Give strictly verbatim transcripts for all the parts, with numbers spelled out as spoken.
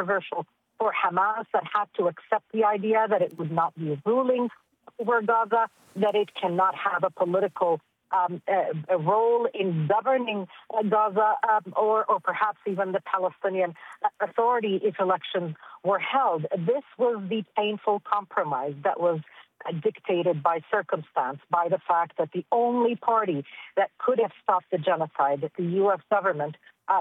controversial for Hamas, that had to accept the idea that it would not be ruling over Gaza, that it cannot have a political um, a, a role in governing uh, Gaza, um, or, or perhaps even the Palestinian Authority if elections were held. This was the painful compromise that was uh, dictated by circumstance, by the fact that the only party that could have stopped the genocide, the U S government, uh,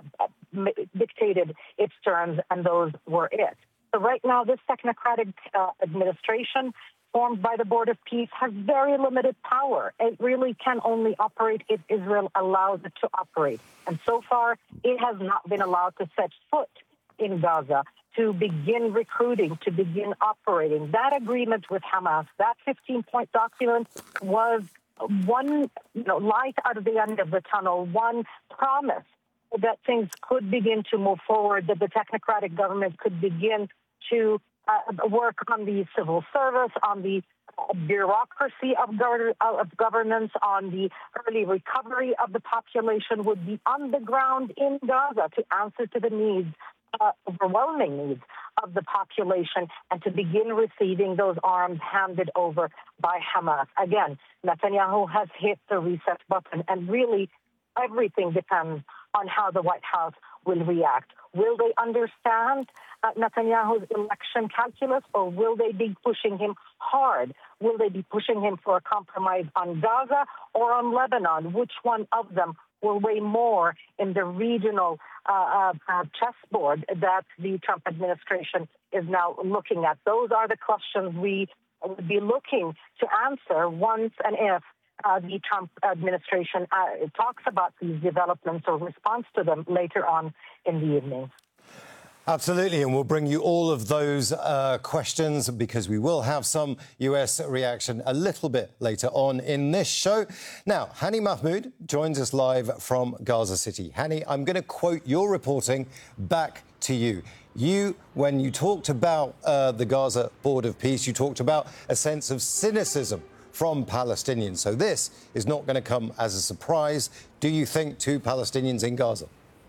dictated its terms, and those were it. So right now, this technocratic uh, administration formed by the Board of Peace has very limited power. It really can only operate if Israel allows it to operate. And so far, it has not been allowed to set foot in Gaza, to begin recruiting, to begin operating. That agreement with Hamas, that fifteen-point document, was one you know, light out of the end of the tunnel, one promise that things could begin to move forward, that the technocratic government could begin to uh, work on the civil service, on the uh, bureaucracy of, gov- of governance, on the early recovery of the population, would be on the ground in Gaza to answer to the needs, uh, overwhelming needs of the population, and to begin receiving those arms handed over by Hamas. Again, Netanyahu has hit the reset button, and really everything depends on how the White House will react. Will they understand uh, Netanyahu's election calculus, or will they be pushing him hard? Will they be pushing him for a compromise on Gaza or on Lebanon? Which one of them will weigh more in the regional uh, uh, chessboard that the Trump administration is now looking at? Those are the questions we would be looking to answer once and if Uh, the Trump administration uh, talks about these developments or responds to them later on in the evening. Absolutely, and we'll bring you all of those uh, questions, because we will have some U S reaction a little bit later on in this show. Now, Hani Mahmoud joins us live from Gaza City. Hani, I'm going to quote your reporting back to you. You, when you talked about uh, the Gaza Board of Peace, you talked about a sense of cynicism from Palestinians. So this is not going to come as a surprise, do you think, to Palestinians in Gaza?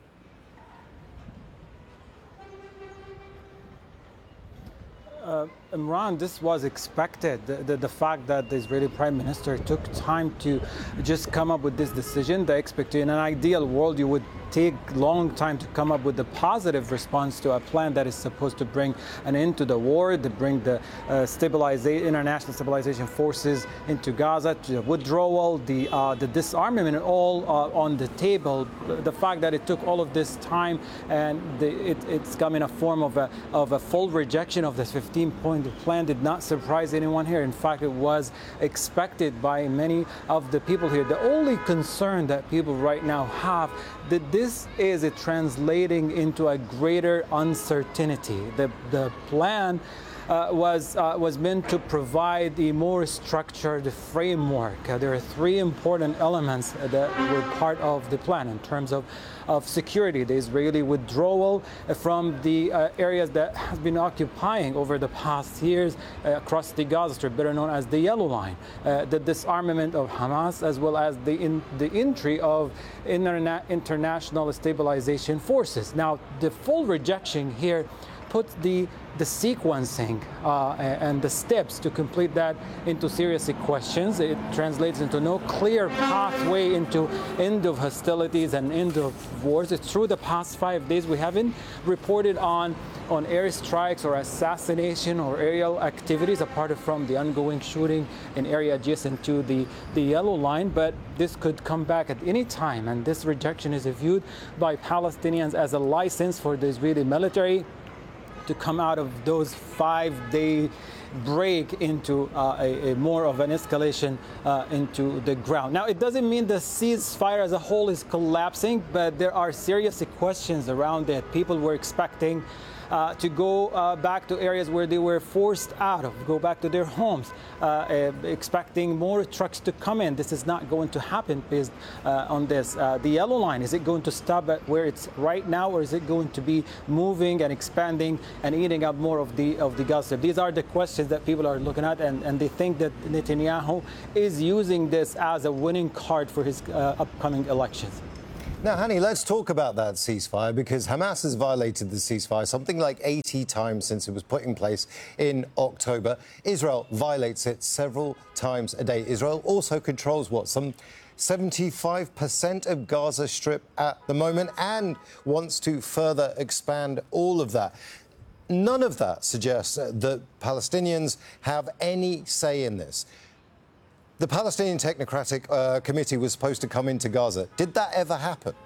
Uh, Imran, this was expected. The, the, the fact that the Israeli Prime Minister took time to just come up with this decision, the expectation, in an ideal world, you would take long time to come up with a positive response to a plan that is supposed to bring an end to the war, to bring the uh, stabiliza- international stabilization forces into Gaza, to the withdrawal, the uh, the disarmament, all uh, on the table. The fact that it took all of this time and the, it, it's come in a form of a of a full rejection of this fifteen-point plan did not surprise anyone here. In fact, it was expected by many of the people here. The only concern that people right now have, that this is it translating into a greater uncertainty. The the plan Uh, was uh, was meant to provide a more structured framework. Uh, there are three important elements that were part of the plan in terms of, of security. The Israeli withdrawal from the uh, areas that has been occupying over the past years uh, across the Gaza Strip, better known as the Yellow Line. Uh, the disarmament of Hamas, as well as the in, the entry of interna- international stabilization forces. Now, the full rejection here puts the the sequencing uh, and the steps to complete that into serious questions. It translates into no clear pathway into end of hostilities and end of wars. It's through the past five days we haven't reported on on airstrikes or assassination or aerial activities apart from the ongoing shooting in area adjacent to the, the Yellow Line, but this could come back at any time, and this rejection is viewed by Palestinians as a license for the Israeli military to come out of those five-day break into uh, a, a more of an escalation uh, into the ground. Now, it doesn't mean the ceasefire as a whole is collapsing, but there are serious questions around it. People were expecting Uh, to go uh, back to areas where they were forced out of, go back to their homes, uh, uh, expecting more trucks to come in. This is not going to happen based uh, on this. Uh, the Yellow Line, is it going to stop at where it's right now, or is it going to be moving and expanding and eating up more of the of the Gaza? These are the questions that people are looking at, and, and they think that Netanyahu is using this as a winning card for his uh, upcoming elections. Now, Hani, let's talk about that ceasefire, because Hamas has violated the ceasefire something like eighty times since it was put in place in October. Israel violates it several times a day. Israel also controls, what, some seventy-five percent of Gaza Strip at the moment, and wants to further expand all of that. None of that suggests that Palestinians have any say in this. The Palestinian Technocratic uh, Committee was supposed to come into Gaza. Did that ever happen?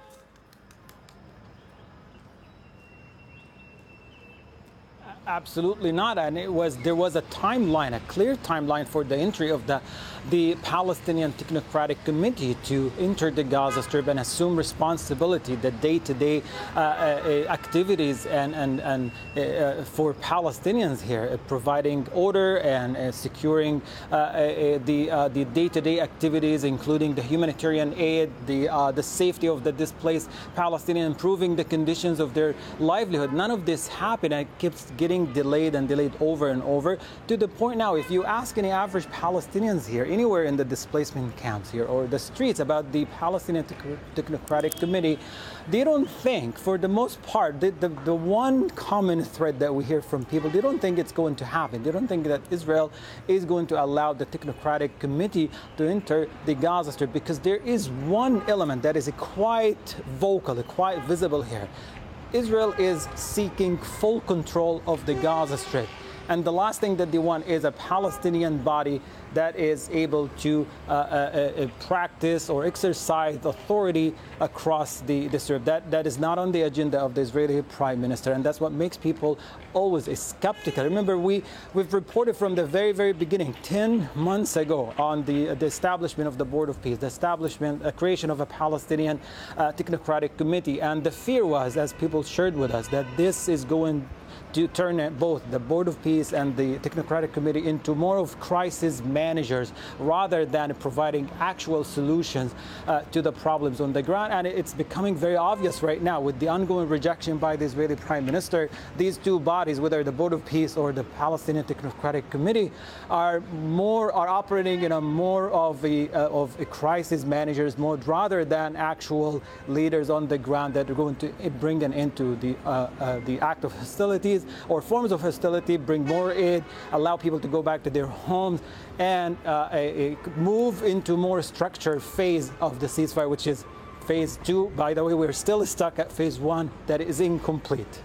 Absolutely not, and it was there was a timeline, a clear timeline for the entry of the the Palestinian Technocratic Committee to enter the Gaza Strip and assume responsibility, the day-to-day uh, uh, activities and and and uh, for Palestinians here, uh, providing order and uh, securing uh, uh, the uh, the day-to-day activities, including the humanitarian aid, the uh, the safety of the displaced Palestinians, improving the conditions of their livelihood. None of this happened, and it keeps getting delayed and delayed over and over, to the point now, if you ask any average Palestinians here, anywhere in the displacement camps here or the streets, about the Palestinian Technocratic Committee, they don't think, for the most part, the, the, the one common thread that we hear from people, they don't think it's going to happen. They don't think that Israel is going to allow the Technocratic Committee to enter the Gaza Strip, because there is one element that is quite vocal, quite visible here. Israel is seeking full control of the Gaza Strip. And the last thing that they want is a Palestinian body that is able to uh, uh, uh, practice or exercise authority across the, the Strip. That, that is not on the agenda of the Israeli Prime Minister, and that's what makes people always skeptical. Remember, we, we've reported from the very, very beginning, ten months ago, on the, uh, the establishment of the Board of Peace, the establishment, uh, creation of a Palestinian uh, Technocratic Committee. And the fear was, as people shared with us, that this is going to turn both the Board of Peace and the Technocratic Committee into more of crisis managers rather than providing actual solutions uh, to the problems on the ground. And it's becoming very obvious right now with the ongoing rejection by the Israeli Prime Minister. These two bodies, whether the Board of Peace or the Palestinian Technocratic Committee, are more are operating in a more of a uh, of a crisis managers mode rather than actual leaders on the ground that are going to bring an end to the uh, uh, the act of hostilities or forms of hostility, bring more aid, allow people to go back to their homes, and uh, a, a move into more structured phase of the ceasefire, which is phase two. By the way, we're still stuck at phase one that is incomplete.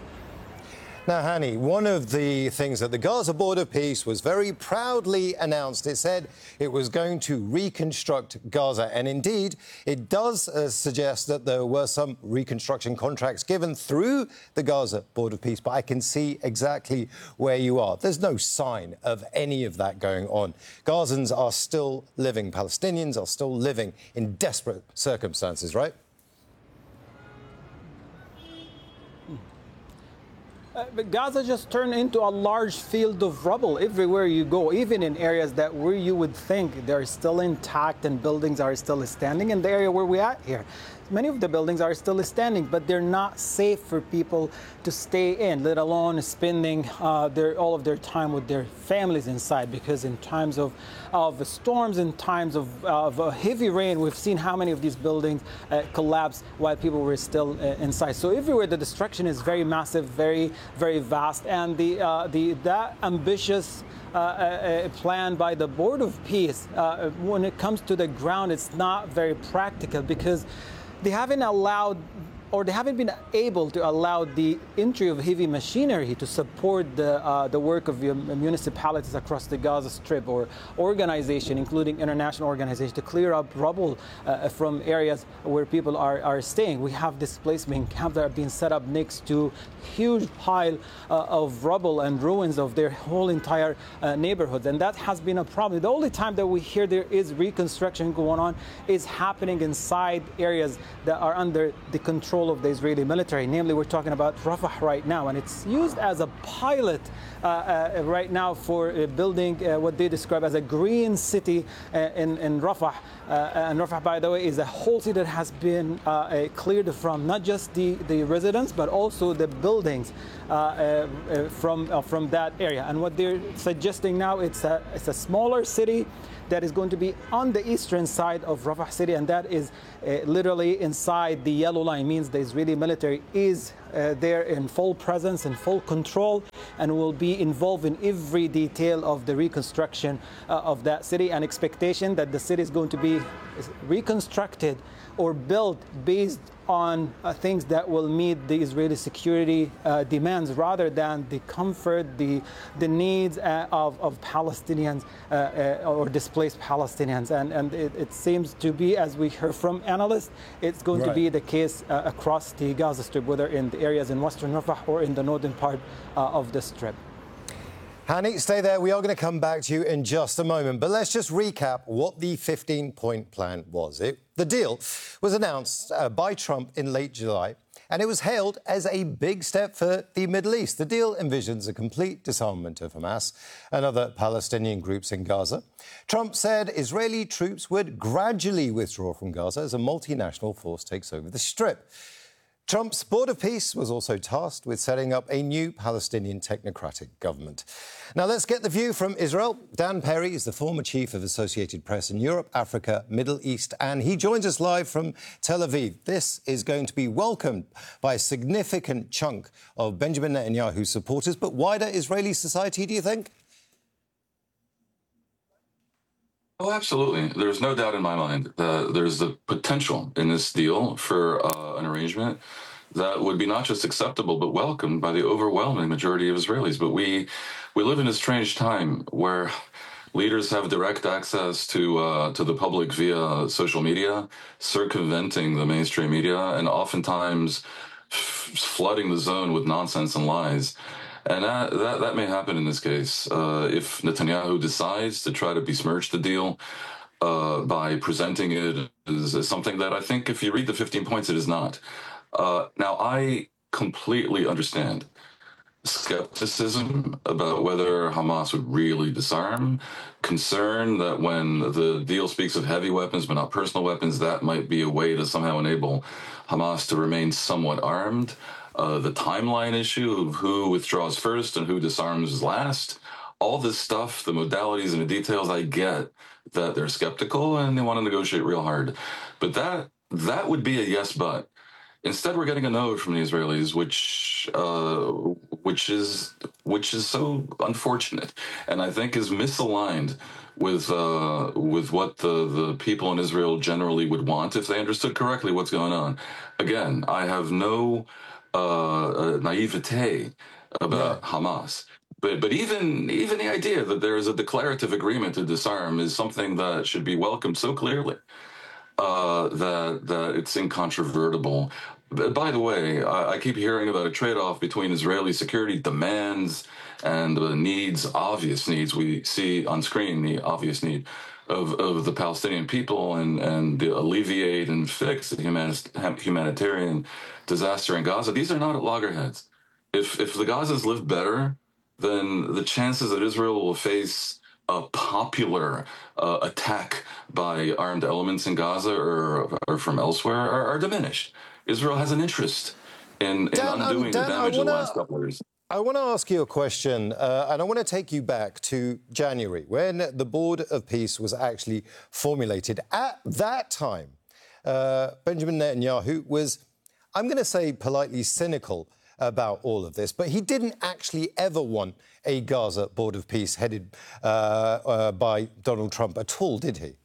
Now, Hani, one of the things that the Gaza Board of Peace was very proudly announced, it said it was going to reconstruct Gaza. And indeed, it does uh, suggest that there were some reconstruction contracts given through the Gaza Board of Peace. But I can see exactly where you are. There's no sign of any of that going on. Gazans are still living, Palestinians are still living in desperate circumstances, right? Uh, but Gaza just turned into a large field of rubble everywhere you go, even in areas that where you would think they're still intact and buildings are still standing. In the area where we're at here, many of the buildings are still standing, but they're not safe for people to stay in, let alone spending uh, their, all of their time with their families inside. Because in times of, of storms, in times of, of uh, heavy rain, we've seen how many of these buildings uh, collapse while people were still uh, inside. So everywhere the destruction is very massive, very, very vast, and the uh, the that ambitious Uh, uh, plan by the Board of Peace, uh, when it comes to the ground, it's not very practical, because they haven't allowed, or they haven't been able to allow the entry of heavy machinery to support the uh, the work of the municipalities across the Gaza Strip, or organization, including international organizations, to clear up rubble uh, from areas where people are, are staying. We have displacement camps that are being set up next to huge pile uh, of rubble and ruins of their whole entire uh, neighborhoods, and that has been a problem. The only time that we hear there is reconstruction going on is happening inside areas that are under the control of the Israeli military. Namely, we're talking about Rafah right now, and it's used as a pilot uh, uh, right now for uh, building uh, what they describe as a green city uh, in, in Rafah. Uh, and Rafah, by the way, is a whole city that has been uh, cleared from not just the, the residents, but also the buildings uh, uh, from, uh, from that area. And what they're suggesting now, it's a, it's a smaller city that is going to be on the eastern side of Rafah city, and that is uh, literally inside the yellow line. Means the Israeli military is uh, there in full presence and full control, and will be involved in every detail of the reconstruction uh, of that city. An expectation that the city is going to be reconstructed or built based on uh, things that will meet the Israeli security uh, demands, rather than the comfort, the the needs uh, of, of Palestinians uh, uh, or displaced Palestinians. And, and it, it seems to be, as we heard from analysts, it's going right. to be the case uh, across the Gaza Strip, whether in the areas in Western Rafah or in the northern part uh, of the Strip. Hani, stay there. We are going to come back to you in just a moment. But let's just recap what the fifteen-point plan was. It, the deal was announced uh, by Trump in late July, and it was hailed as a big step for the Middle East. The deal envisions a complete disarmament of Hamas and other Palestinian groups in Gaza. Trump said Israeli troops would gradually withdraw from Gaza as a multinational force takes over the Strip. Trump's Board of Peace was also tasked with setting up a new Palestinian technocratic government. Now, let's get the view from Israel. Dan Perry is the former chief of Associated Press in Europe, Africa, Middle East, and he joins us live from Tel Aviv. This is going to be welcomed by a significant chunk of Benjamin Netanyahu's supporters, but wider Israeli society, do you think? Oh, absolutely. There's no doubt in my mind that there's the potential in this deal for uh, an arrangement that would be not just acceptable but welcomed by the overwhelming majority of Israelis. But we we live in a strange time where leaders have direct access to uh, to the public via social media, circumventing the mainstream media, and oftentimes f- flooding the zone with nonsense and lies. And that, that, that may happen in this case. Uh, if Netanyahu decides to try to besmirch the deal uh, by presenting it as, as something that I think, if you read the fifteen points, it is not. Uh, now, I completely understand skepticism about whether Hamas would really disarm, concern that when the deal speaks of heavy weapons but not personal weapons, that might be a way to somehow enable Hamas to remain somewhat armed. Uh, the timeline issue of who withdraws first and who disarms last, all this stuff, the modalities and the details, I get that they're skeptical and they want to negotiate real hard. But that that would be a yes, but. Instead, we're getting a no from the Israelis, which uh, which is which is so unfortunate, and I think is misaligned with uh, with what the, the people in Israel generally would want if they understood correctly what's going on. Again, I have no uh, naivete about yeah. Hamas. But but even even the idea that there is a declarative agreement to disarm is something that should be welcomed so clearly uh, that that it's incontrovertible. By the way, I, I keep hearing about a trade-off between Israeli security demands and the needs, obvious needs we see on screen, the obvious need of, of the Palestinian people and, and to alleviate and fix the humanist, humanitarian disaster in Gaza. These are not at loggerheads. If if the Gazans live better, then the chances that Israel will face a popular uh, attack by armed elements in Gaza or, or from elsewhere are, are diminished. Israel has an interest in, in Dan, undoing um, Dan, the damage wanna, of the last couple of years. I want to ask you a question, uh, and I want to take you back to January, when the Board of Peace was actually formulated. At that time, uh, Benjamin Netanyahu was, I'm going to say politely, cynical about all of this, but he didn't actually ever want a Gaza Board of Peace headed uh, uh, by Donald Trump at all, did he?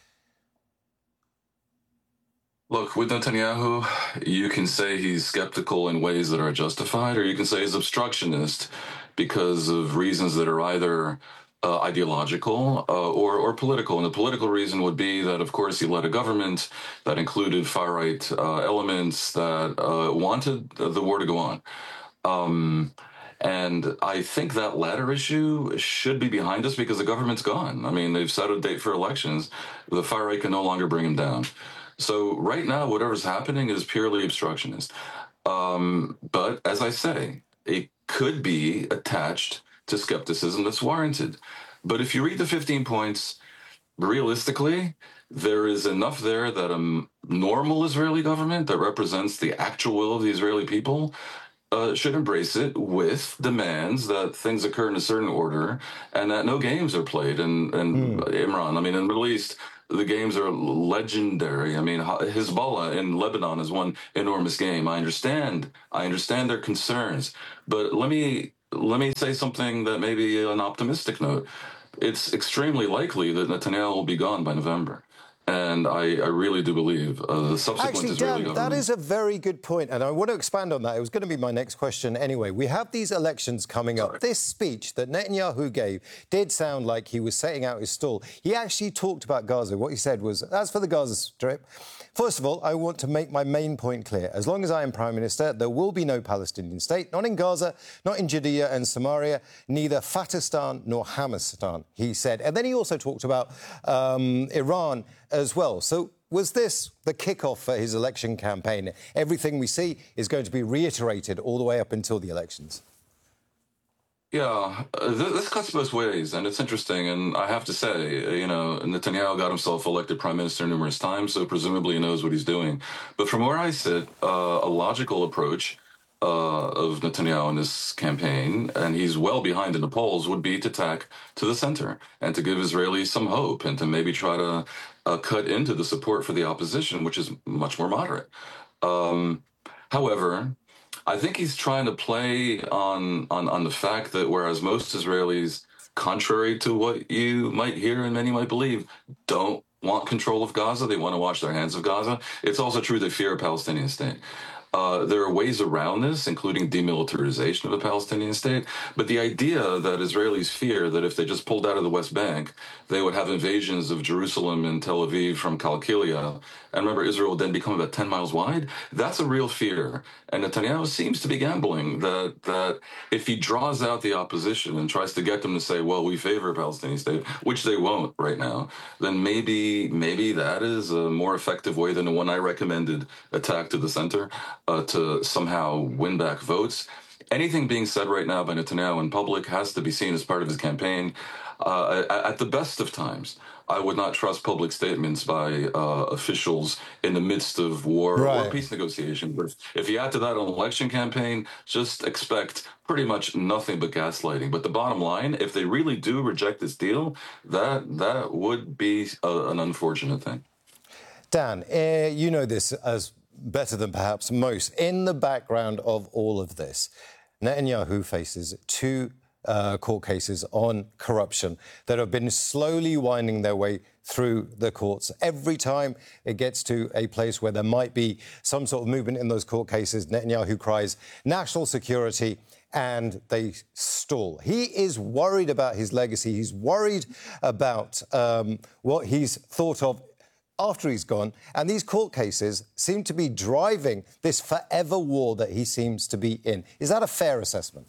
Look, with Netanyahu, you can say he's skeptical in ways that are justified, or you can say he's obstructionist because of reasons that are either uh, ideological uh, or, or political. And the political reason would be that, of course, he led a government that included far-right uh, elements that uh, wanted the war to go on. Um, and I think that latter issue should be behind us because the government's gone. I mean, they've set a date for elections. The far-right can no longer bring him down. So right now, whatever's happening is purely obstructionist. Um, but as I say, it could be attached to skepticism that's warranted. But if you read the fifteen points, realistically, there is enough there that a normal Israeli government that represents the actual will of the Israeli people uh, should embrace it with demands that things occur in a certain order and that no games are played. And, and mm. Imran, I mean, in the Middle East, the games are legendary. I mean, Hezbollah in Lebanon is one enormous game. I understand. I understand their concerns. But let me let me say something that may be an optimistic note. It's extremely likely that Netanyahu will be gone by November. And I, I really do believe uh, the subsequent Actually, Israeli Dan, government... that is a very good point, and I want to expand on that. It was going to be my next question anyway. We have these elections coming up. Sorry. This speech that Netanyahu gave did sound like he was setting out his stall. He actually talked about Gaza. What he said was, as for the Gaza Strip, first of all, I want to make my main point clear. As long as I am Prime Minister, there will be no Palestinian state, not in Gaza, not in Judea and Samaria, neither Fatistan nor Hamasistan, he said. And then he also talked about um, Iran as well. So was this the kickoff for his election campaign? Everything we see is going to be reiterated all the way up until the elections. Yeah, uh, th this cuts both ways, and it's interesting. And I have to say, you know, Netanyahu got himself elected prime minister numerous times, so presumably he knows what he's doing. But from where I sit, uh, a logical approach uh, of Netanyahu in this campaign, and he's well behind in the polls, would be to tack to the center and to give Israelis some hope and to maybe try to uh, cut into the support for the opposition, which is much more moderate. Um, however, I think he's trying to play on, on on the fact that whereas most Israelis, contrary to what you might hear and many might believe, don't want control of Gaza, they want to wash their hands of Gaza, it's also true they fear a Palestinian state. Uh, there are ways around this, including demilitarization of a Palestinian state. But the idea that Israelis fear that if they just pulled out of the West Bank, they would have invasions of Jerusalem and Tel Aviv from Kalkilia, and remember, Israel would then become about ten miles wide, that's a real fear. And Netanyahu seems to be gambling that, that if he draws out the opposition and tries to get them to say, well, we favor a Palestinian state, which they won't right now, then maybe, maybe that is a more effective way than the one I recommended, attack to the center. Uh, to somehow win back votes. Anything being said right now by Netanyahu in public has to be seen as part of his campaign. Uh, at the best of times, I would not trust public statements by uh, officials in the midst of war right. or peace negotiations. But if you add to that an election campaign, just expect pretty much nothing but gaslighting. But the bottom line, if they really do reject this deal, that, that would be a, an unfortunate thing. Dan, uh, you know this as better than perhaps most. In the background of all of this, Netanyahu faces two uh, court cases on corruption that have been slowly winding their way through the courts. Every time it gets to a place where there might be some sort of movement in those court cases, Netanyahu cries national security and they stall. He is worried about his legacy. He's worried about um, what he's thought of after he's gone, and these court cases seem to be driving this forever war that he seems to be in. Is that a fair assessment?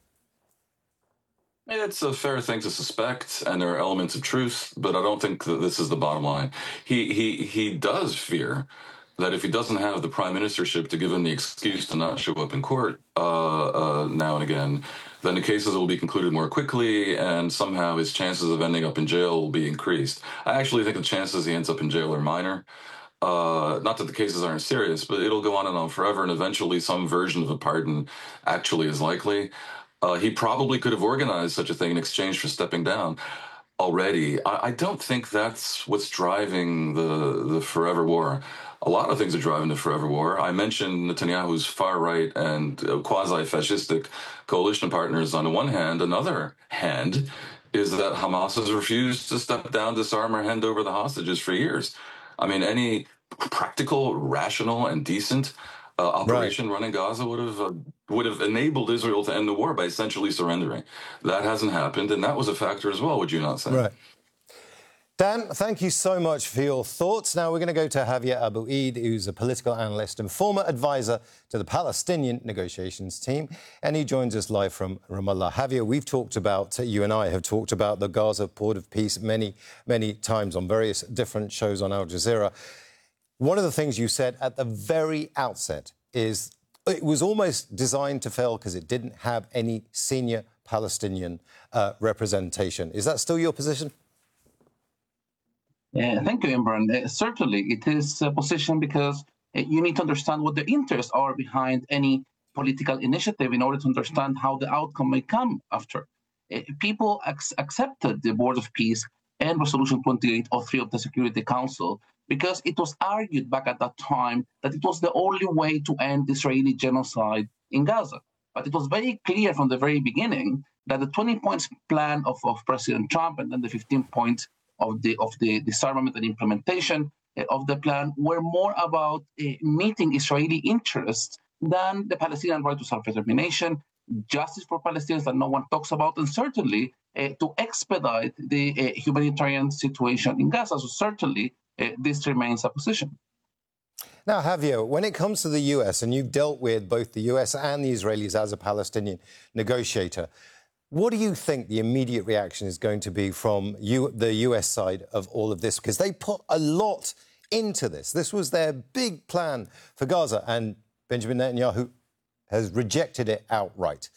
It's a fair thing to suspect, and there are elements of truth, but I don't think that this is the bottom line. He he he does fear that if he doesn't have the prime ministership to give him the excuse to not show up in court uh, uh, now and again, then the cases will be concluded more quickly, and somehow his chances of ending up in jail will be increased. I actually think the chances he ends up in jail are minor. Uh, not that the cases aren't serious, but it'll go on and on forever, and eventually some version of a pardon actually is likely. Uh, he probably could have organized such a thing in exchange for stepping down already. I, I don't think that's what's driving the, the forever war. A lot of things are driving the forever war. I mentioned Netanyahu's far-right and uh, quasi-fascistic coalition partners on the one hand. Another hand is that Hamas has refused to step down, disarm, or hand over the hostages for years. I mean, any practical, rational, and decent uh, operation right. running Gaza would have uh, would have enabled Israel to end the war by essentially surrendering. That hasn't happened, and that was a factor as well, would you not say? Right. Dan, thank you so much for your thoughts. Now we're going to go to Javier Abu-Eid, who's a political analyst and former advisor to the Palestinian negotiations team, and he joins us live from Ramallah. Javier, we've talked about, you and I have talked about the Gaza Port of Peace many, many times on various different shows on Al Jazeera. One of the things you said at the very outset is it was almost designed to fail because it didn't have any senior Palestinian uh, representation. Is that still your position? Uh, thank you, Imran. Uh, certainly, it is a position because uh, you need to understand what the interests are behind any political initiative in order to understand how the outcome may come after. Uh, people ac- accepted the Board of Peace and Resolution twenty-eight oh three of the Security Council because it was argued back at that time that it was the only way to end Israeli genocide in Gaza. But it was very clear from the very beginning that the twenty points plan of, of President Trump and then the fifteen points of the of the disarmament and implementation uh, of the plan were more about uh, meeting Israeli interests than the Palestinian right to self-determination, justice for Palestinians that no one talks about, and certainly uh, to expedite the uh, humanitarian situation in Gaza. So certainly uh, this remains a position. Now, Javier, when it comes to the U S, and you've dealt with both the U S and the Israelis as a Palestinian negotiator, what do you think the immediate reaction is going to be from you, the U S side of all of this? Because they put a lot into this. This was their big plan for Gaza, and Benjamin Netanyahu has rejected it outright.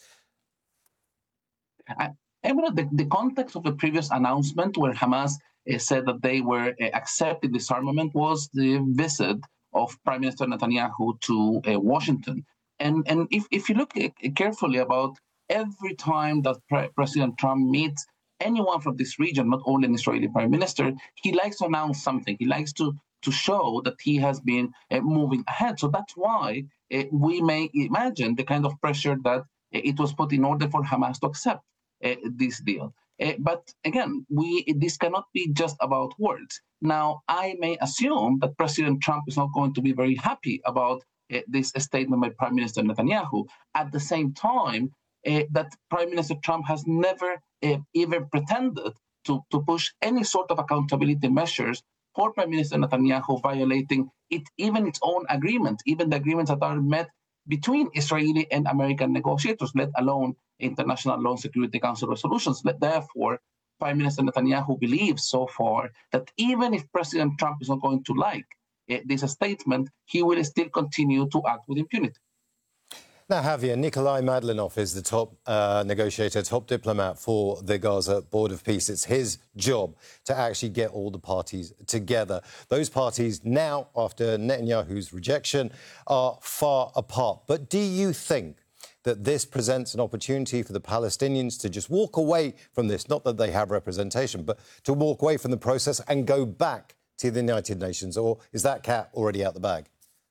I, I mean, the, the context of the previous announcement where Hamas uh, said that they were uh, accepting disarmament was the visit of Prime Minister Netanyahu to uh, Washington. And, and if, if you look uh, carefully about every time that Pre- President Trump meets anyone from this region, not only an Israeli prime minister, he likes to announce something. He likes to, to show that he has been uh, moving ahead. So that's why uh, we may imagine the kind of pressure that uh, it was put in order for Hamas to accept uh, this deal. Uh, but again, we this cannot be just about words. Now, I may assume that President Trump is not going to be very happy about uh, this statement by Prime Minister Netanyahu. At the same time, uh, that Prime Minister Trump has never uh, even pretended to, to push any sort of accountability measures for Prime Minister Netanyahu violating it, even its own agreement, even the agreements that are met between Israeli and American negotiators, let alone International Law and Security Council resolutions. Therefore, Prime Minister Netanyahu believes so far that even if President Trump is not going to like uh, this statement, he will still continue to act with impunity. Now, Javier, Nikolai Madlinov is the top uh, negotiator, top diplomat for the Gaza Board of Peace. It's his job to actually get all the parties together. Those parties now, after Netanyahu's rejection, are far apart. But do you think that this presents an opportunity for the Palestinians to just walk away from this? Not that they have representation, but to walk away from the process and go back to the United Nations? Or is that cat already out the bag?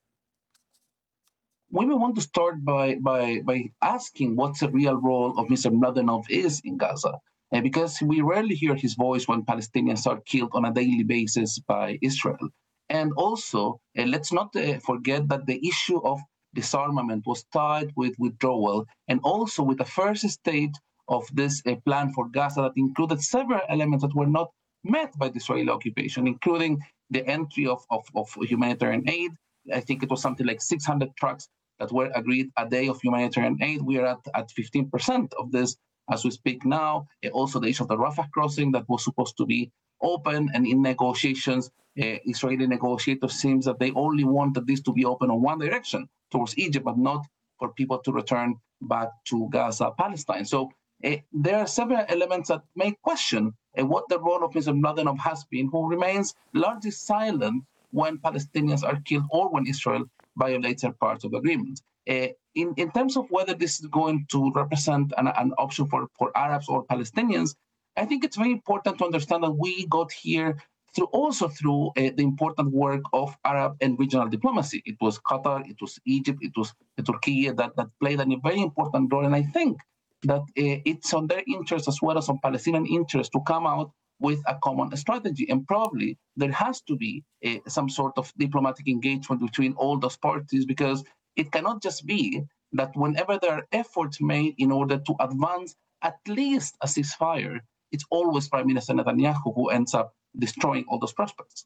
We may want to start by, by, by asking what's the real role of Mister Mladenov is in Gaza, uh, because we rarely hear his voice when Palestinians are killed on a daily basis by Israel. And also, uh, let's not uh, forget that the issue of disarmament was tied with withdrawal and also with the first stage of this uh, plan for Gaza that included several elements that were not met by the Israeli occupation, including the entry of, of, of humanitarian aid. I think it was something like six hundred trucks that were agreed a day of humanitarian aid. We are at, at fifteen percent of this as we speak now. Uh, also, the issue of the Rafah crossing that was supposed to be open, and in negotiations, uh, Israeli negotiators seems that they only wanted this to be open in one direction, towards Egypt, but not for people to return back to Gaza, Palestine. So uh, there are several elements that make question uh, what the role of Mister Mladenov has been, who remains largely silent when Palestinians are killed or when Israel violates their parts of the agreement. Uh, in, in terms of whether this is going to represent an, an option for, for Arabs or Palestinians, I think it's very important to understand that we got here through also through uh, the important work of Arab and regional diplomacy. It was Qatar, it was Egypt, it was Turkey that, that played a very important role. And I think that uh, it's on their interest as well as on Palestinian interest to come out with a common strategy. And probably there has to be uh, some sort of diplomatic engagement between all those parties, because it cannot just be that whenever there are efforts made in order to advance at least a ceasefire, it's always Prime Minister Netanyahu who ends up destroying all those prospects.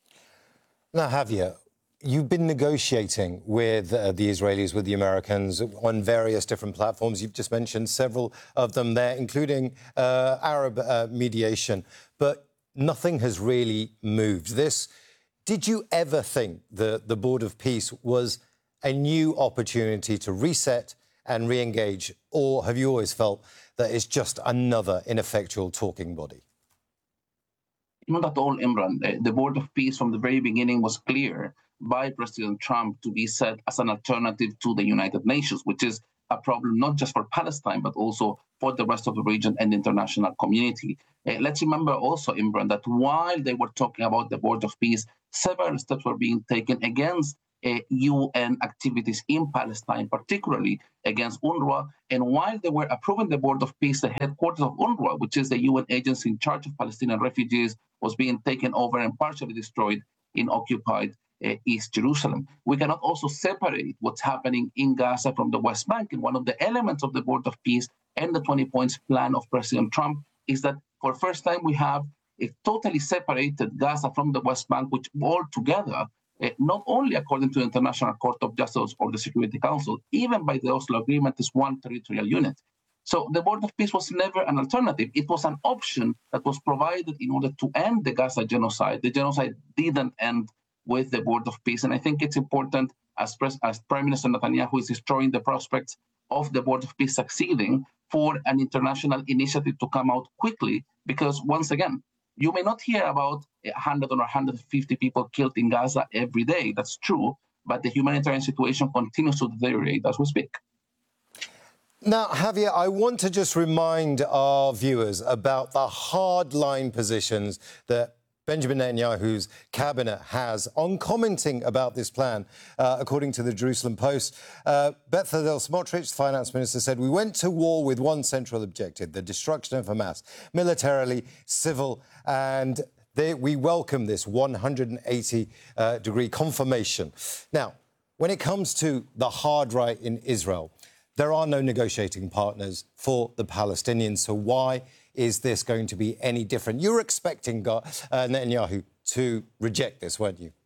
Now, Javier, you've been negotiating with uh, the Israelis, with the Americans on various different platforms. You've just mentioned several of them there, including uh, Arab uh, mediation. But nothing has really moved. This, did you ever think that the Board of Peace was a new opportunity to reset and re-engage, or have you always felt that it's just another ineffectual talking body? Not at all, Imran. The Board of Peace from the very beginning was clear by President Trump to be set as an alternative to the United Nations, which is a problem not just for Palestine, but also for the rest of the region and the international community. Uh, let's remember also, Imran, that while they were talking about the Board of Peace, several steps were being taken against uh, U N activities in Palestine, particularly against UNRWA. And while they were approving the Board of Peace, the headquarters of UNRWA, which is the U N agency in charge of Palestinian refugees, was being taken over and partially destroyed in occupied uh, East Jerusalem. We cannot also separate what's happening in Gaza from the West Bank. And one of the elements of the Board of Peace and the twenty points plan of President Trump is that for the first time we have a totally separated Gaza from the West Bank, which altogether, uh, not only according to the International Court of Justice or the Security Council, even by the Oslo Agreement, is one territorial unit. So the Board of Peace was never an alternative. It was an option that was provided in order to end the Gaza genocide. The genocide didn't end with the Board of Peace. And I think it's important, as, Pres- as Prime Minister Netanyahu is destroying the prospects of the Board of Peace succeeding, for an international initiative to come out quickly, because once again, you may not hear about one hundred or one hundred fifty people killed in Gaza every day. That's true, but the humanitarian situation continues to deteriorate as we speak. Now, Javier, I want to just remind our viewers about the hardline positions that Benjamin Netanyahu's cabinet has on commenting about this plan. Uh, according to the Jerusalem Post, uh, Bezalel Smotrich, the finance minister, said, "We went to war with one central objective, the destruction of Hamas, militarily, civil, and they, we welcome this one hundred eighty degree confirmation." Now, when it comes to the hard right in Israel, there are no negotiating partners for the Palestinians, so why is this going to be any different? You were expecting uh, Netanyahu to reject this, weren't you?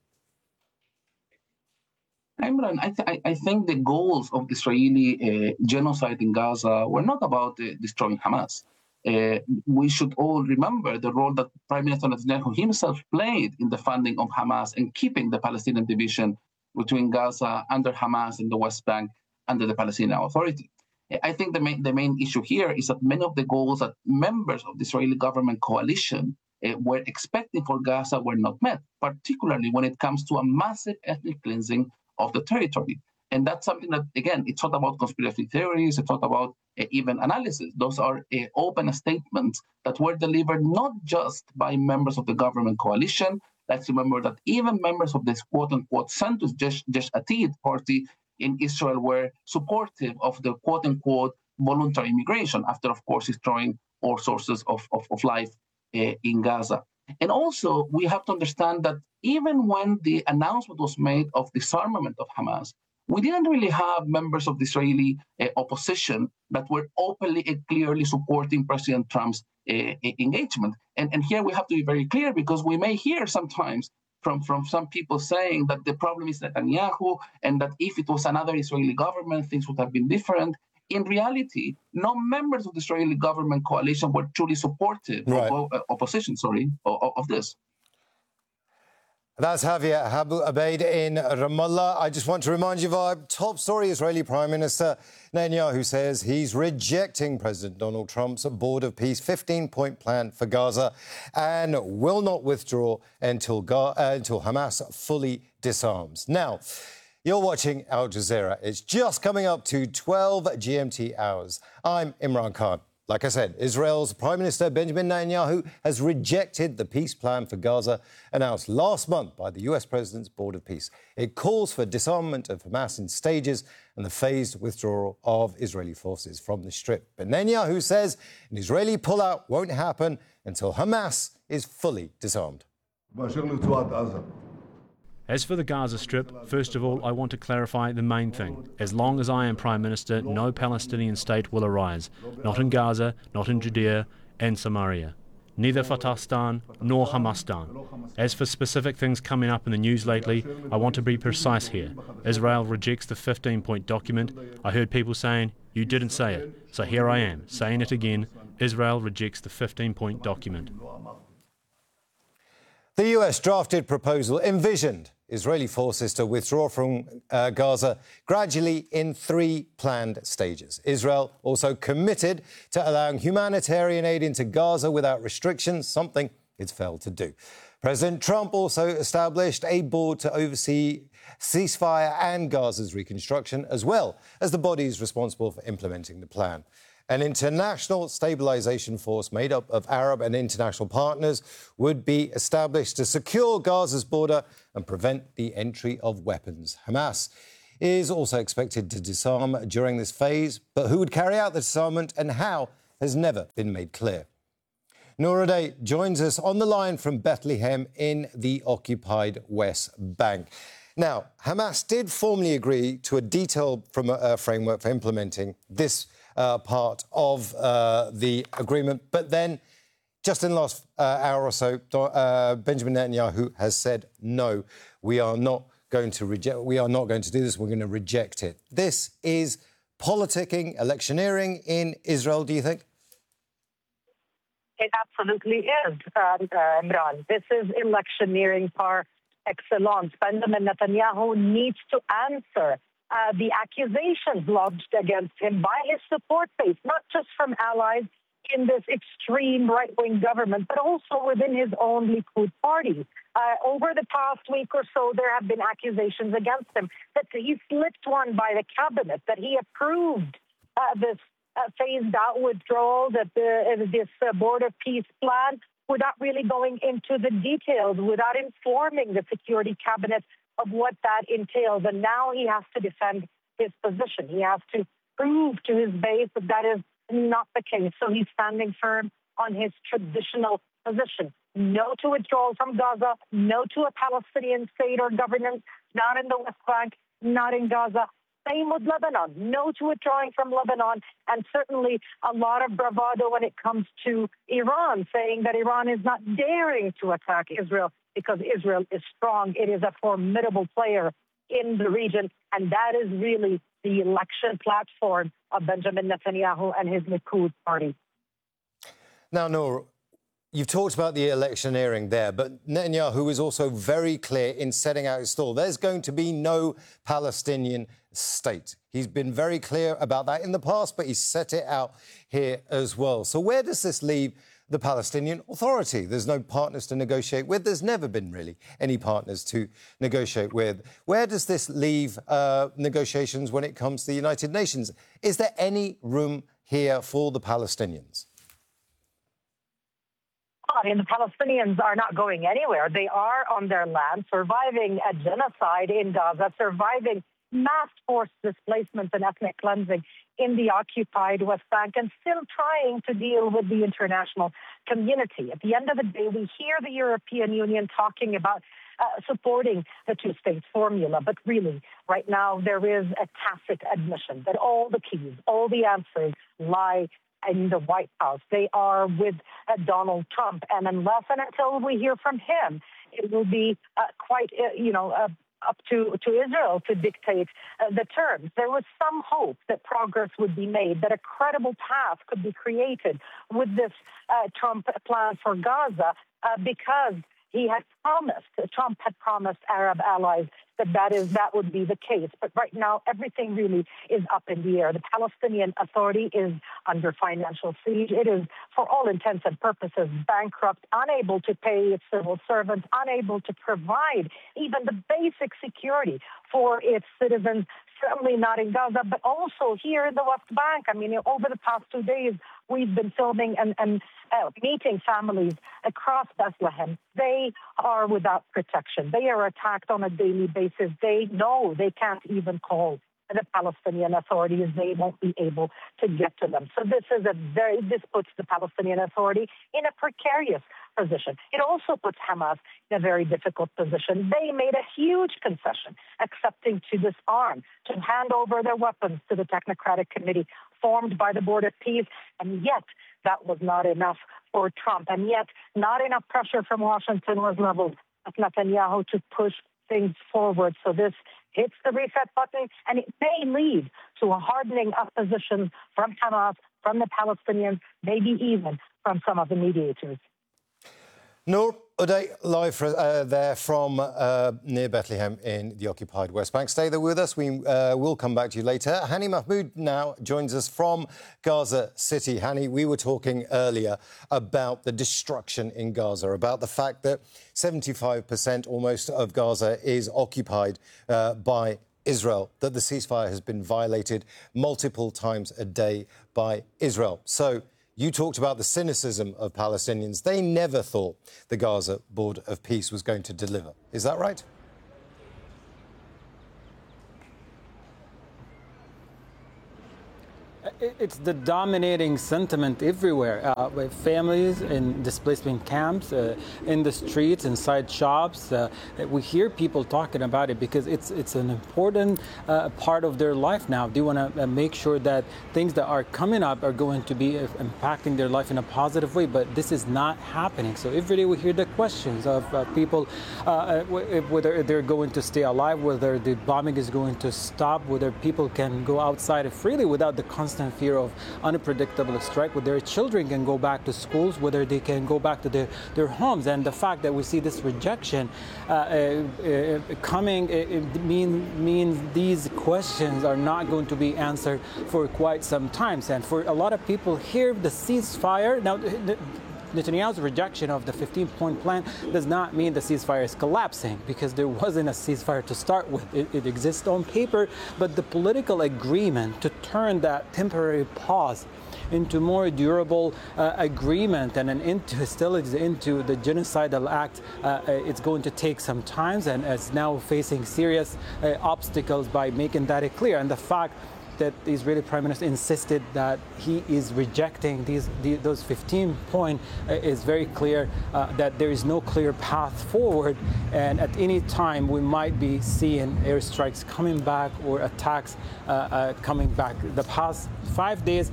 Imran, I, th- I think the goals of the Israeli uh, genocide in Gaza were not about uh, destroying Hamas. Uh, we should all remember the role that Prime Minister Netanyahu himself played in the funding of Hamas and keeping the Palestinian division between Gaza under Hamas and the West Bank under the Palestinian Authority. I think the main, the main issue here is that many of the goals that members of the Israeli government coalition uh, were expecting for Gaza were not met, particularly when it comes to a massive ethnic cleansing of the territory. And that's something that, again, it's not about conspiracy theories, it's not about uh, even analysis. Those are uh, open statements that were delivered not just by members of the government coalition. Let's remember that even members of this quote-unquote centrist Yesh Atid party in Israel were supportive of the quote-unquote voluntary immigration after, of course, destroying all sources of, of, of life uh, in Gaza. And also, we have to understand that even when the announcement was made of disarmament of Hamas, we didn't really have members of the Israeli uh, opposition that were openly and clearly supporting President Trump's uh, engagement. And, and here we have to be very clear, because we may hear sometimes From, from some people saying that the problem is Netanyahu and that if it was another Israeli government, things would have been different. In reality, no members of the Israeli government coalition were truly supportive right. of uh, opposition, sorry, of, of this. That's Javier Abu Abeid in Ramallah. I just want to remind you of our top story. Israeli Prime Minister Netanyahu says he's rejecting President Donald Trump's Board of Peace fifteen-point plan for Gaza and will not withdraw until, Ga- uh, until Hamas fully disarms. Now, you're watching Al Jazeera. It's just coming up to twelve G M T hours. I'm Imran Khan. Like I said, Israel's Prime Minister Benjamin Netanyahu has rejected the peace plan for Gaza announced last month by the U S President's Board of Peace. It calls for disarmament of Hamas in stages and the phased withdrawal of Israeli forces from the Strip. But Netanyahu says an Israeli pullout won't happen until Hamas is fully disarmed. As for the Gaza Strip, first of all, I want to clarify the main thing. As long as I am Prime Minister, no Palestinian state will arise. Not in Gaza, not in Judea and Samaria. Neither Fatahstan nor Hamastan. As for specific things coming up in the news lately, I want to be precise here. Israel rejects the fifteen-point document. I heard people saying, you didn't say it. So here I am, saying it again. Israel rejects the fifteen-point document. The U S drafted proposal envisioned Israeli forces to withdraw from uh, Gaza gradually in three planned stages. Israel also committed to allowing humanitarian aid into Gaza without restrictions, something it's failed to do. President Trump also established a board to oversee ceasefire and Gaza's reconstruction, as well as the bodies responsible for implementing the plan. An international stabilization force made up of Arab and international partners would be established to secure Gaza's border and prevent the entry of weapons. Hamas is also expected to disarm during this phase, but who would carry out the disarmament and how has never been made clear. Noor Adey joins us on the line from Bethlehem in the occupied West Bank. Now, Hamas did formally agree to a detailed from, uh, framework for implementing this uh, part of uh, the agreement, but then just in the last uh, hour or so, uh, Benjamin Netanyahu has said, no, we are not going to reject, we are not going to do this, we're going to reject it. This is politicking, electioneering in Israel, do you think? It absolutely is, uh, uh, Imran. This is electioneering par excellence. Benjamin Netanyahu needs to answer uh, the accusations lodged against him by his support base, not just from allies in this extreme right-wing government, but also within his own Likud party. Uh, over the past week or so, there have been accusations against him that he slipped one by the cabinet, that he approved uh, this Uh, phased out withdrawal, that the, uh, this uh, Board of Peace plan, without really going into the details, without informing the Security Cabinet of what that entails. And now he has to defend his position. He has to prove to his base that that is not the case. So he's standing firm on his traditional position. No to withdrawal from Gaza, no to a Palestinian state or governance, not in the West Bank, not in Gaza. Same with Lebanon. No to withdrawing from Lebanon, and certainly a lot of bravado when it comes to Iran, saying that Iran is not daring to attack Israel because Israel is strong. It is a formidable player in the region, and that is really the election platform of Benjamin Netanyahu and his Likud party. Now, Noor, you've talked about the electioneering there, but Netanyahu is also very clear in setting out his stall. There's going to be no Palestinian state. He's been very clear about that in the past, but he's set it out here as well. So where does this leave the Palestinian Authority? There's no partners to negotiate with. There's never been really any partners to negotiate with. Where does this leave uh, negotiations when it comes to the United Nations? Is there any room here for the Palestinians? I mean, the Palestinians are not going anywhere. They are on their land, surviving a genocide in Gaza, surviving mass forced displacement and ethnic cleansing in the occupied West Bank, and still trying to deal with the international community. At the end of the day, we hear the European Union talking about uh, supporting the two-state formula, but really, right now, there is a tacit admission that all the keys, all the answers lie in the White House. They are with uh, Donald Trump, and unless and until we hear from him, it will be uh, quite, uh, you know, uh, up to, to Israel to dictate uh, the terms. There was some hope that progress would be made, that a credible path could be created with this uh, Trump plan for Gaza, uh, because he had promised, Trump had promised Arab allies that that is that would be the case. But right now, everything really is up in the air. The Palestinian Authority is under financial siege. It is, for all intents and purposes, bankrupt, unable to pay its civil servants, unable to provide even the basic security for its citizens, certainly not in Gaza, but also here in the West Bank. I mean, over the past two days, we've been filming and, and uh, meeting families across Bethlehem. They are without protection. They are attacked on a daily basis. They know they can't even call the Palestinian authorities. They won't be able to get to them. So this is a very, this puts the Palestinian Authority in a precarious position. It also puts Hamas in a very difficult position. They made a huge concession, accepting to disarm, to hand over their weapons to the Technocratic Committee formed by the Board of Peace, and yet that was not enough for Trump, and yet not enough pressure from Washington was leveled at Netanyahu to push things forward. So this hits the reset button, and it may lead to a hardening of positions from Hamas, from the Palestinians, maybe even from some of the mediators. Noor, Uday, live for, uh, there from uh, near Bethlehem in the occupied West Bank. Stay there with us. We uh, will come back to you later. Hani Mahmoud now joins us from Gaza City. Hani, we were talking earlier about the destruction in Gaza, about the fact that seventy-five percent almost of Gaza is occupied uh, by Israel, that the ceasefire has been violated multiple times a day by Israel. So you talked about the cynicism of Palestinians. They never thought the Gaza Board of Peace was going to deliver. Is that right? It's the dominating sentiment everywhere, uh, with families in displacement camps, uh, in the streets, inside shops. Uh, we hear people talking about it because it's it's an important uh, part of their life now. They want to uh, make sure that things that are coming up are going to be uh, impacting their life in a positive way, but this is not happening. So every day we hear the questions of uh, people, uh, whether they're going to stay alive, whether the bombing is going to stop, whether people can go outside freely without the constant fear of unpredictable strike, whether their children can go back to schools, whether they can go back to their, their homes. And the fact that we see this rejection uh, uh, uh, coming it, it mean, means these questions are not going to be answered for quite some time. And for a lot of people here, the ceasefire, now the, Netanyahu's rejection of the fifteen-point plan does not mean the ceasefire is collapsing, because there wasn't a ceasefire to start with. It, it exists on paper, but the political agreement to turn that temporary pause into more durable uh, agreement and an end to hostilities, into the genocidal act, uh, it's going to take some time, and is now facing serious uh, obstacles by making that clear. And the fact that the Israeli Prime Minister insisted that he is rejecting these the, those fifteen points uh, is very clear uh, that there is no clear path forward, and at any time we might be seeing airstrikes coming back or attacks uh, uh, coming back. The past five days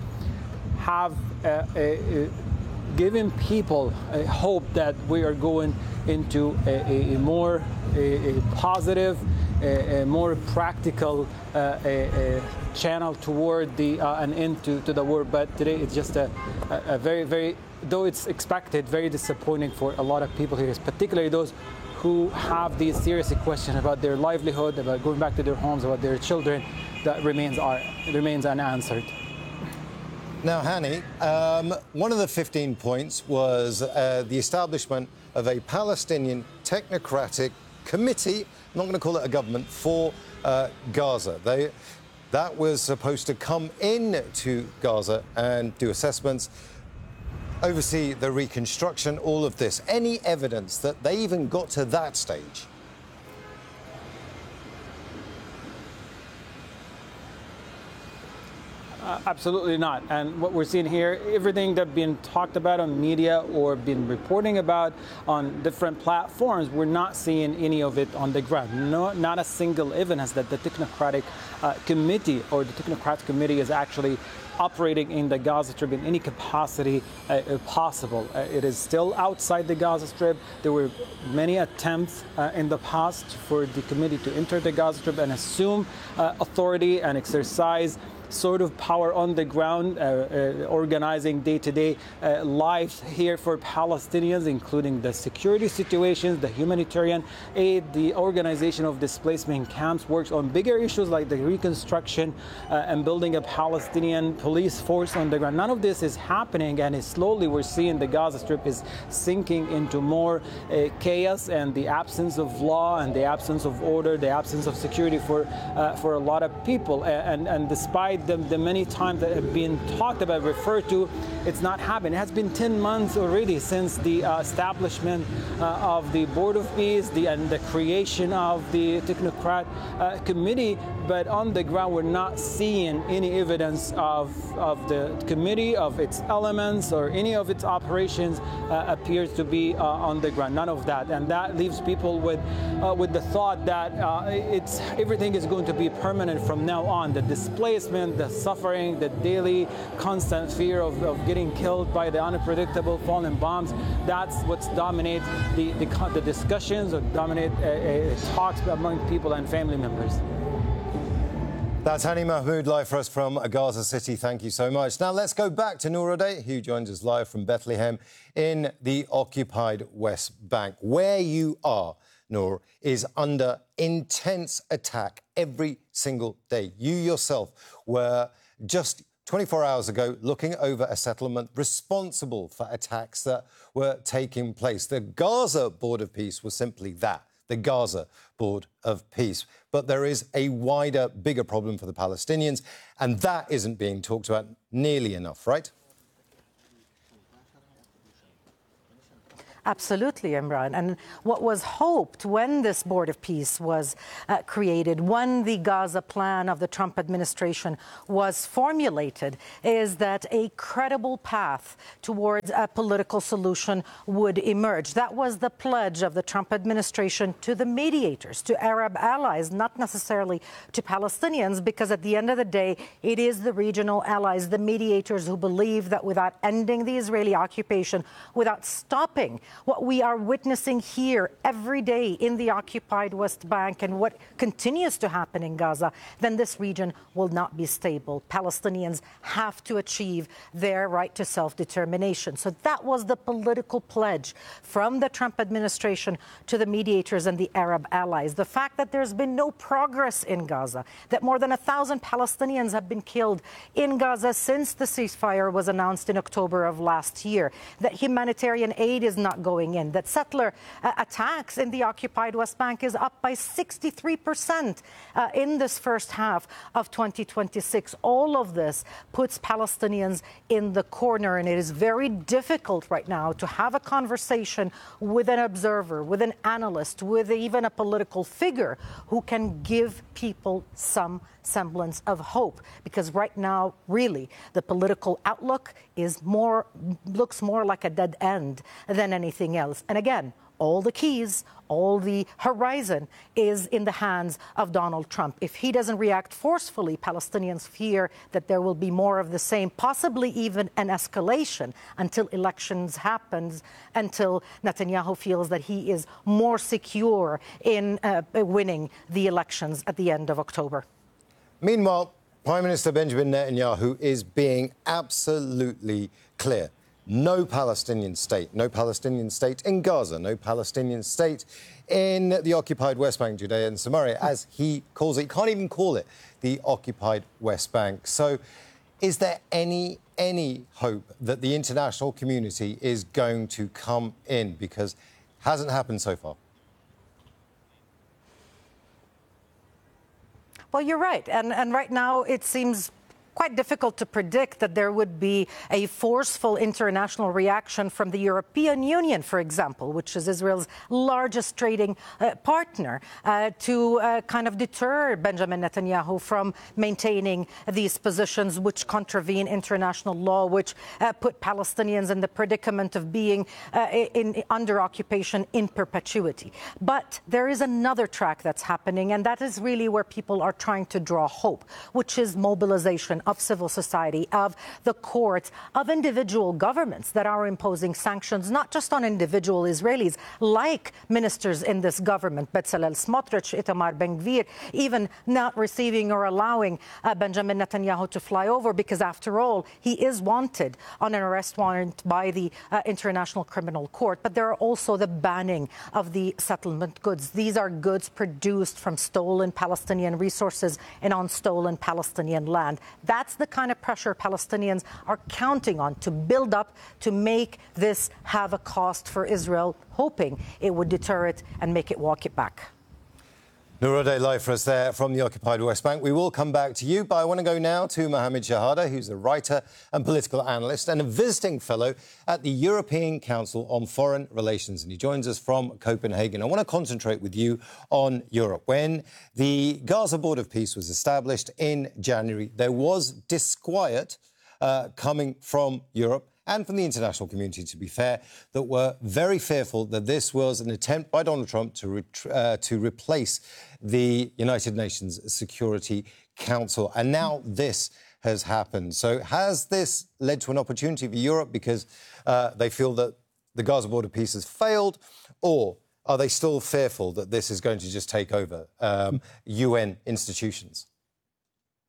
have uh, uh, given people a hope that we are going into a, a more a, a positive, a, a more practical uh, a, a channel toward the uh, an end to, to the war. But today it's just a, a, a very, very, though it's expected, very disappointing for a lot of people here, particularly those who have these serious questions about their livelihood, about going back to their homes, about their children, that remains are remains unanswered. Now, Hani, um, one of the fifteen points was uh, the establishment of a Palestinian technocratic committee, I'm not going to call it a government, for uh, Gaza. They, that was supposed to come in to Gaza and do assessments, oversee the reconstruction, all of this. Any evidence that they even got to that stage? Uh, absolutely not. And what we're seeing here, everything that's been talked about on media or been reporting about on different platforms, we're not seeing any of it on the ground. No, not a single evidence that the technocratic uh, committee or the technocratic committee is actually operating in the Gaza Strip in any capacity uh, possible. Uh, it is still outside the Gaza Strip. There were many attempts uh, in the past for the committee to enter the Gaza Strip and assume uh, authority and exercise sort of power on the ground, uh, uh, organizing day-to-day uh, life here for Palestinians, including the security situations, the humanitarian aid, the organization of displacement camps, works on bigger issues like the reconstruction uh, and building a Palestinian police force on the ground. None of this is happening, and is slowly we're seeing the Gaza Strip is sinking into more uh, chaos and the absence of law and the absence of order, the absence of security for uh, for a lot of people. And, and despite The, the many times that have been talked about, referred to, it's not happening. It has been ten months already since the uh, establishment uh, of the Board of Peace the, and the creation of the Technocrat uh, Committee, but on the ground we're not seeing any evidence of, of the committee, of its elements, or any of its operations uh, appears to be uh, on the ground. None of that. And that leaves people with, uh, with the thought that uh, it's, everything is going to be permanent from now on. The displacement, the suffering, the daily constant fear of, of getting killed by the unpredictable falling bombs, that's what's dominates the, the, the discussions or dominate uh, uh, talks among people and family members. That's Hani Mahmoud live for us from Gaza City. Thank you so much. Now let's go back to Nouradeh, who joins us live from Bethlehem in the occupied West Bank. Where you are, Noor, is under intense attack every single day. You yourself were just twenty-four hours ago looking over a settlement responsible for attacks that were taking place. The Gaza Board of Peace was simply that. The Gaza Board of Peace. But there is a wider, bigger problem for the Palestinians, and that isn't being talked about nearly enough, right? Absolutely, Imran. And what was hoped when this Board of Peace was uh, created, when the Gaza plan of the Trump administration was formulated, is that a credible path towards a political solution would emerge. That was the pledge of the Trump administration to the mediators, to Arab allies, not necessarily to Palestinians, because at the end of the day, it is the regional allies, the mediators, who believe that without ending the Israeli occupation, without stopping what we are witnessing here every day in the occupied West Bank and what continues to happen in Gaza, then this region will not be stable. Palestinians have to achieve their right to self-determination. So that was the political pledge from the Trump administration to the mediators and the Arab allies. The fact that there's been no progress in Gaza, that more than a thousand Palestinians have been killed in Gaza since the ceasefire was announced in October of last year, that humanitarian aid is not going in, that settler uh, attacks in the occupied West Bank is up by sixty-three percent uh, in this first half of twenty twenty-six. All of this puts Palestinians in the corner, and it is very difficult right now to have a conversation with an observer, with an analyst, with even a political figure who can give people some semblance of hope, because right now, really, the political outlook is more looks more like a dead end than anything else. And again, all the keys, all the horizon is in the hands of Donald Trump. If he doesn't react forcefully, Palestinians fear that there will be more of the same, possibly even an escalation until elections happens, until Netanyahu feels that he is more secure in uh, winning the elections at the end of October. Meanwhile, Prime Minister Benjamin Netanyahu is being absolutely clear. No Palestinian state, no Palestinian state in Gaza, no Palestinian state in the occupied West Bank, Judea and Samaria, as he calls it. He can't even call it the occupied West Bank. So is there any, any hope that the international community is going to come in? Because it hasn't happened so far. Well, you're right. And, and right now it seems quite difficult to predict that there would be a forceful international reaction from the European Union, for example, which is Israel's largest trading uh, partner, uh, to uh, kind of deter Benjamin Netanyahu from maintaining these positions which contravene international law, which uh, put Palestinians in the predicament of being uh, in, in, under occupation in perpetuity. But there is another track that's happening, and that is really where people are trying to draw hope, which is mobilization of civil society, of the courts, of individual governments that are imposing sanctions, not just on individual Israelis, like ministers in this government, Bezalel Smotrich, Itamar Ben-Gvir, even not receiving or allowing uh, Benjamin Netanyahu to fly over, because after all, he is wanted on an arrest warrant by the uh, International Criminal Court. But there are also the banning of the settlement goods. These are goods produced from stolen Palestinian resources and on stolen Palestinian land. That's the kind of pressure Palestinians are counting on to build up, to make this have a cost for Israel, hoping it would deter it and make it walk it back. Nouradeh live for us there from the occupied West Bank. We will come back to you, but I want to go now to Mohammed Shahada, who's a writer and political analyst and a visiting fellow at the European Council on Foreign Relations, and he joins us from Copenhagen. I want to concentrate with you on Europe. When the Gaza Board of Peace was established in January, there was disquiet uh, coming from Europe and from the international community, to be fair, that were very fearful that this was an attempt by Donald Trump to, re uh, to replace the United Nations Security Council. And now this has happened. So has this led to an opportunity for Europe because uh, they feel that the Gaza Board of Peace has failed, or are they still fearful that this is going to just take over um, U N institutions?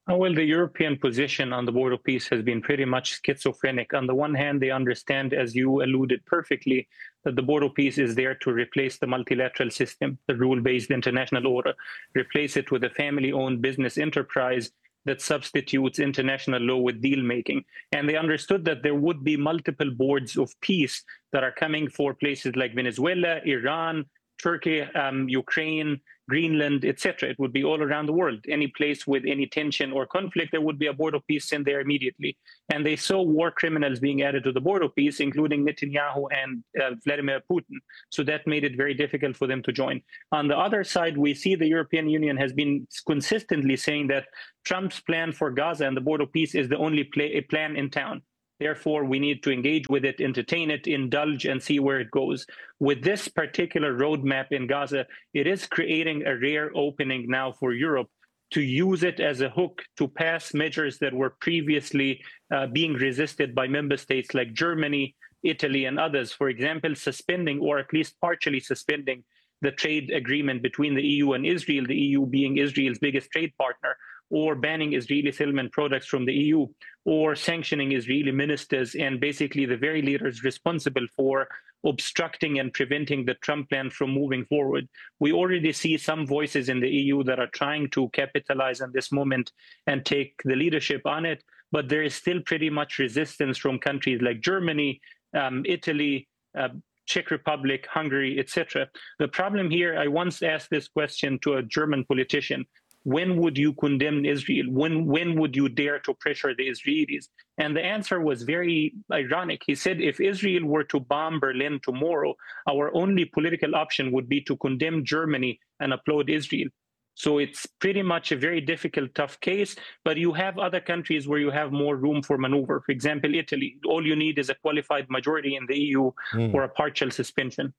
Well, the European position on the board of peace has been pretty much schizophrenic. On the one hand, they understand, as you alluded perfectly, that the board of peace is there to replace the multilateral system, the rule-based international order, replace it with a family-owned business enterprise that substitutes international law with deal-making. And they understood that there would be multiple boards of peace that are coming for places like Venezuela, Iran, Turkey, um, Ukraine, Greenland, et cetera. It would be all around the world. Any place with any tension or conflict, there would be a board of peace in there immediately. And they saw war criminals being added to the board of peace, including Netanyahu and uh, Vladimir Putin. So that made it very difficult for them to join. On the other side, we see the European Union has been consistently saying that Trump's plan for Gaza and the board of peace is the only play, plan in town. Therefore, we need to engage with it, entertain it, indulge, and see where it goes. With this particular roadmap in Gaza, it is creating a rare opening now for Europe to use it as a hook to pass measures that were previously uh, being resisted by member states like Germany, Italy, and others. For example, suspending or at least partially suspending the trade agreement between the E U and Israel, the E U being Israel's biggest trade partner, or banning Israeli settlement products from the E U, or sanctioning Israeli ministers and basically the very leaders responsible for obstructing and preventing the Trump plan from moving forward. We already see some voices in the E U that are trying to capitalize on this moment and take the leadership on it, but there is still pretty much resistance from countries like Germany, um, Italy, uh, Czech Republic, Hungary, et cetera. The problem here, I once asked this question to a German politician: when would you condemn Israel? When when would you dare to pressure the Israelis? And the answer was very ironic. He said, if Israel were to bomb Berlin tomorrow, our only political option would be to condemn Germany and applaud Israel. So it's pretty much a very difficult, tough case, but you have other countries where you have more room for maneuver. For example, Italy. All you need is a qualified majority in the E U mm. or a partial suspension.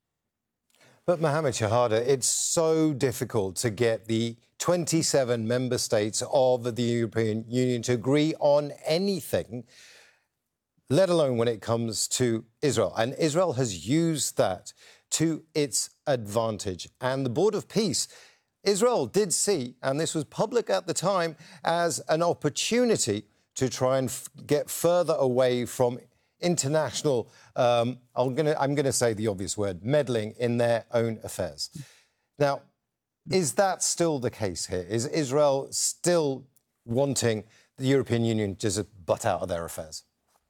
But Mohammed Shahada, it's so difficult to get the twenty-seven member states of the European Union to agree on anything, let alone when it comes to Israel. And Israel has used that to its advantage. And the Board of Peace, Israel did see, and this was public at the time, as an opportunity to try and f- get further away from international, um, I'm going to I'm going to say the obvious word, meddling in their own affairs. Now, is that still the case here? Is Israel still wanting the European Union to just butt out of their affairs?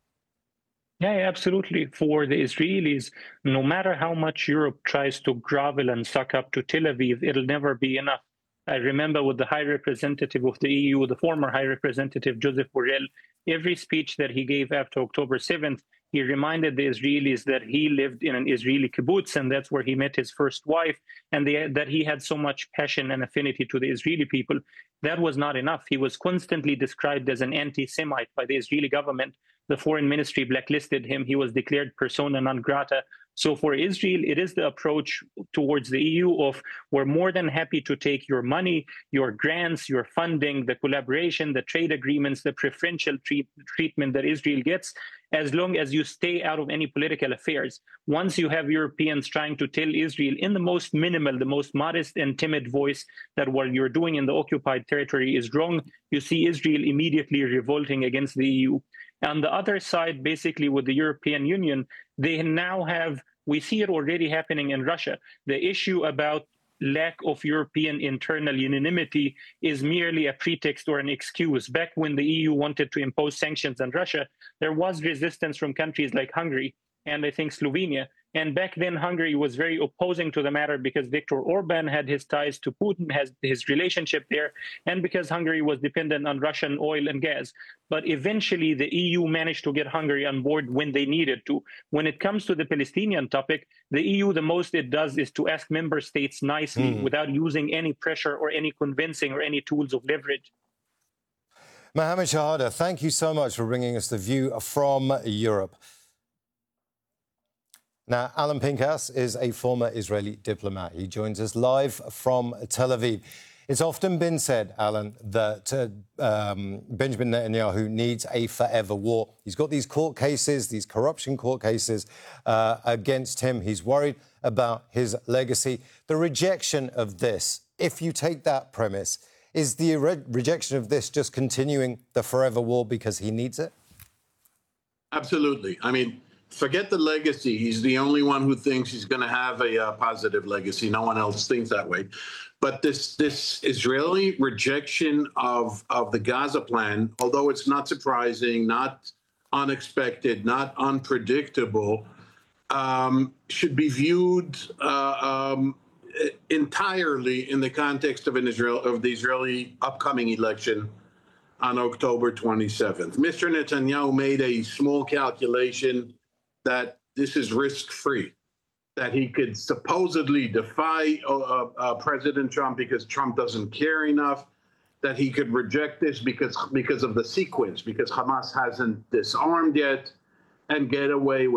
Yeah, absolutely. For the Israelis, no matter how much Europe tries to grovel and suck up to Tel Aviv, it'll never be enough. I remember with the High Representative of the E U, the former High Representative Joseph Borrell, every speech that he gave after October seventh, he reminded the Israelis that he lived in an Israeli kibbutz, and that's where he met his first wife, and they, that he had so much passion and affinity to the Israeli people. That was not enough. He was constantly described as an anti-Semite by the Israeli government. The foreign ministry blacklisted him. He was declared persona non grata. So for Israel, it is the approach towards the E U of, we're more than happy to take your money, your grants, your funding, the collaboration, the trade agreements, the preferential treat- treatment that Israel gets, as long as you stay out of any political affairs. Once you have Europeans trying to tell Israel in the most minimal, the most modest and timid voice that what you're doing in the occupied territory is wrong, you see Israel immediately revolting against the E U. On the other side, basically with the European Union, they now have, we see it already happening in Russia. The issue about lack of European internal unanimity is merely a pretext or an excuse. Back when the E U wanted to impose sanctions on Russia, there was resistance from countries like Hungary and I think Slovenia. And back then, Hungary was very opposing to the matter because Viktor Orban had his ties to Putin, has his relationship there, and because Hungary was dependent on Russian oil and gas. But eventually, the E U managed to get Hungary on board when they needed to. When it comes to the Palestinian topic, the E U, the most it does is to ask member states nicely mm. without using any pressure or any convincing or any tools of leverage. Mohammed Shahada, thank you so much for bringing us the view from Europe. Now, Alan Pinkas is a former Israeli diplomat. He joins us live from Tel Aviv. It's often been said, Alan, that uh, um, Benjamin Netanyahu needs a forever war. He's got these court cases, these corruption court cases uh, against him. He's worried about his legacy. The rejection of this, if you take that premise, Is the re- rejection of this just continuing the forever war because he needs it? Absolutely. I mean, forget the legacy. He's the only one who thinks he's going to have a uh, positive legacy. No one else thinks that way. But this this Israeli rejection of, of the Gaza plan, although it's not surprising, not unexpected, not unpredictable, um, should be viewed uh, um, entirely in the context of an Israel of the Israeli upcoming election on October twenty-seventh. Mister Netanyahu made a small calculation that this is risk-free, that he could supposedly defy uh, uh, President Trump because Trump doesn't care enough, that he could reject this because because of the sequence, because Hamas hasn't disarmed yet, and get away with